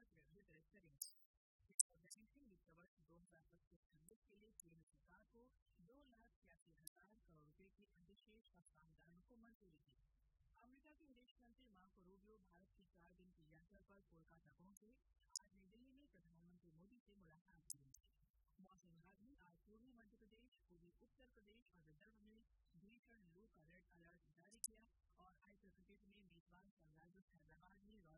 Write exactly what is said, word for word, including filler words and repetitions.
क्षेत्र वितरित करेंगे। बैंक ने वित्त वर्ष दो हजार पच्चीस छब्बीस के लिए केंद्र सरकार को दो लाख छियासी हजार करोड़ रुपए की अधिशेष हस्तांतरण को मंजूरी दी। अमेरिका के विदेश मंत्री मार्को रूबियो भारत की चार दिन की यात्रा पर कोलकाता पहुंचे। आज नई दिल्ली में प्रधानमंत्री मोदी से मुलाकात करेंगे। मौसम विभाग ने आज पूर्वी मध्य प्रदेश, पूर्वी उत्तर प्रदेश और विदर्भ में भीषण लू का रेड अलर्ट जारी किया और आईपीएल क्रिकेट में मेजबान सनराइजर्स हैदराबाद ने